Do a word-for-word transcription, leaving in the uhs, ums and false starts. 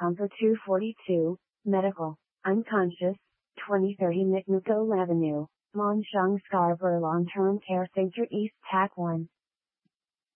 Pumper two forty-two, Medical, Unconscious, twenty thirty McMichael Avenue, Monshong Scarborough Long-Term Care Center East Tac one.